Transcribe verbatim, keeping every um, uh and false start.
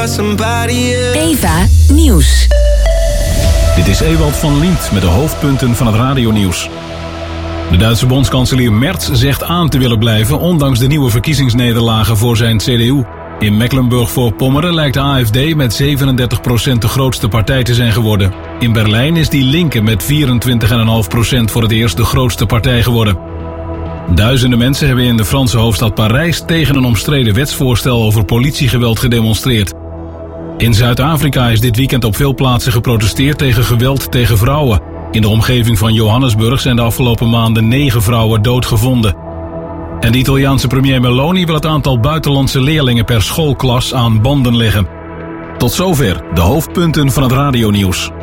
Eva Nieuws. Dit is Ewald van Lient met de hoofdpunten van het radionieuws. De Duitse bondskanselier Merz zegt aan te willen blijven, ondanks de nieuwe verkiezingsnederlagen voor zijn C D U. In Mecklenburg-Vorpommern lijkt de A F D met zevenendertig procent de grootste partij te zijn geworden. In Berlijn is die Linke met vierentwintig komma vijf procent voor het eerst de grootste partij geworden. Duizenden mensen hebben in de Franse hoofdstad Parijs tegen een omstreden wetsvoorstel over politiegeweld gedemonstreerd. In Zuid-Afrika is dit weekend op veel plaatsen geprotesteerd tegen geweld tegen vrouwen. In de omgeving van Johannesburg zijn de afgelopen maanden negen vrouwen doodgevonden. En de Italiaanse premier Meloni wil het aantal buitenlandse leerlingen per schoolklas aan banden leggen. Tot zover de hoofdpunten van het radionieuws.